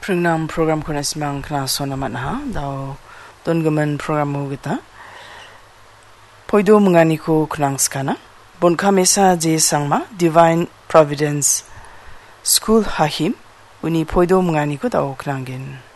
Prengnam program ko na simang knaso naman ha daw don gaman program mo kita poido mengani ko knang skana bon kamesa je sangma Divine Providence School Hahim uni poido mengani ko daw knangin